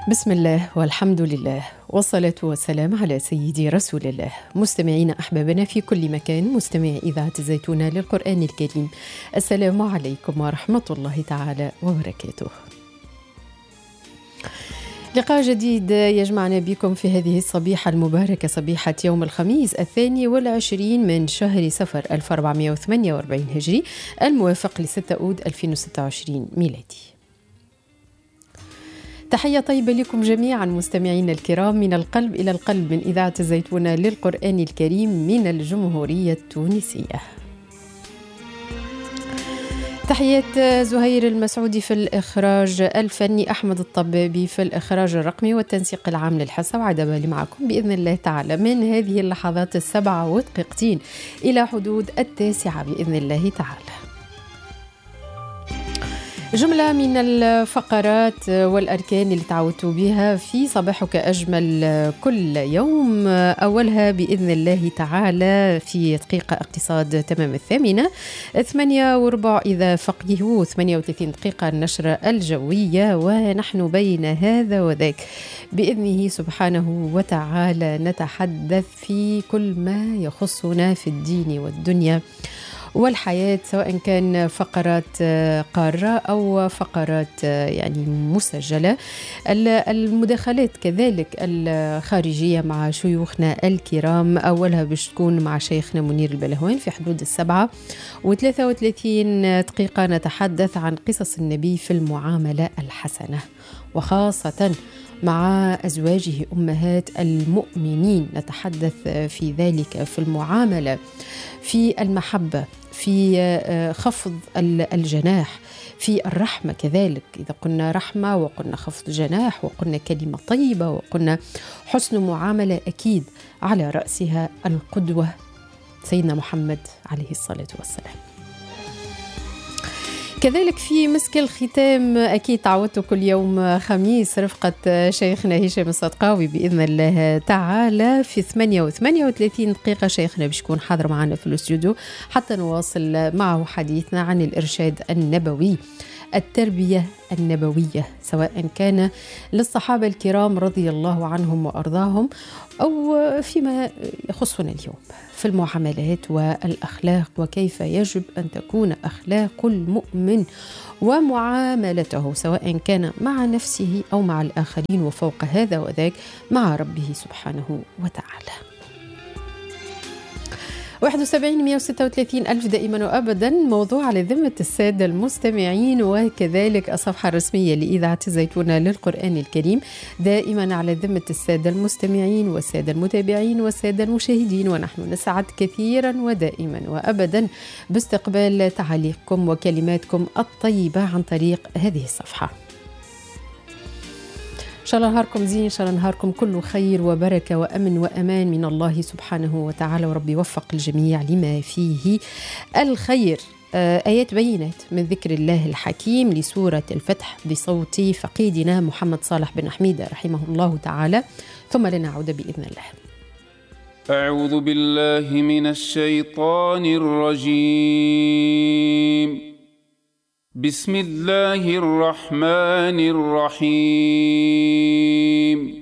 بسم الله والحمد لله والصلاة والسلام على سيدي رسول الله. مستمعين أحبابنا في كل مكان، مستمعي إذاعة الزيتونة للقرآن الكريم، السلام عليكم ورحمة الله تعالى وبركاته. لقاء جديد يجمعنا بكم في هذه الصبيحة المباركة، صبيحة يوم الخميس 22 من شهر صفر 1448 هجري، الموافق ل6 أود 2026 ميلادي. تحية طيبة لكم جميعا مستمعين الكرام من القلب إلى القلب من إذاعة الزيتونة للقرآن الكريم من الجمهورية التونسية. تحيات زهير المسعودي في الإخراج الفني، أحمد الطبابي في الإخراج الرقمي والتنسيق العام للحصة، وعد بالي معكم بإذن الله تعالى من هذه اللحظات 7 دقائق إلى حدود 9 بإذن الله تعالى. جملة من الفقرات والأركان اللي تعودتوا بها في صباحك أجمل كل يوم. أولها بإذن الله تعالى في دقيقة اقتصاد تمام 8، 8:15 إذا فقيه، 38 دقيقة النشرة الجوية، ونحن بين هذا وذاك بإذنه سبحانه وتعالى نتحدث في كل ما يخصنا في الدين والدنيا والحياة، سواء كان فقرات قارة أو فقرات يعني مسجلة. المداخلات كذلك الخارجية مع شيوخنا الكرام، أولها باش تكون مع شيخنا منير البلهوان في حدود 7:33 دقيقة نتحدث عن قصص النبي في المعاملة الحسنة، وخاصة مع أزواجه أمهات المؤمنين. نتحدث في ذلك في المعاملة، في المحبة، في خفض الجناح، في الرحمة كذلك. إذا قلنا رحمة وقلنا خفض جناح وقلنا كلمة طيبة وقلنا حسن معاملة، أكيد على رأسها القدوة سيدنا محمد عليه الصلاة والسلام. كذلك في مسك الختام أكيد تعودتوا كل يوم خميس رفقة شيخنا هشام الصدقاوي بإذن الله تعالى في 8:38 دقيقة. شيخنا باش يكون حاضر معنا في الاستوديو حتى نواصل معه حديثنا عن الإرشاد النبوي، التربية النبوية، سواء كان للصحابة الكرام رضي الله عنهم وأرضاهم أو فيما يخصنا اليوم في المعاملات والأخلاق، وكيف يجب أن تكون أخلاق المؤمن ومعاملته سواء كان مع نفسه أو مع الآخرين، وفوق هذا وذاك مع ربه سبحانه وتعالى. 71,136 ألف دائما وأبدا موضوع على ذمة السادة المستمعين، وكذلك الصفحة الرسمية لإذاعة الزيتونة للقرآن الكريم دائما على ذمة السادة المستمعين والسادة المتابعين والسادة المشاهدين، ونحن نسعد كثيرا ودائما وأبدا باستقبال تعليقكم وكلماتكم الطيبة عن طريق هذه الصفحة. إن شاء الله نهاركم زين، إن شاء الله نهاركم كله خير وبركة وأمن وأمان من الله سبحانه وتعالى، وربي يوفق الجميع لما فيه الخير. آيات بينات من ذكر الله الحكيم لسورة الفتح بصوت فقيدنا محمد صالح بن حميدة رحمه الله تعالى، ثم لنعود بإذن الله. أعوذ بالله من الشيطان الرجيم. بسم الله الرحمن الرحيم.